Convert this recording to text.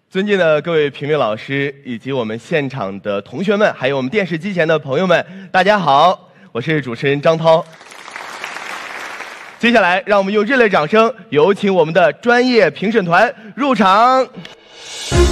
尊敬的各位评委老师，以及我们现场的同学们，还有我们电视机前的朋友们，大家好，我是主持人张涛。接下来，让我们用热烈掌声，有请我们的专业评审团入场。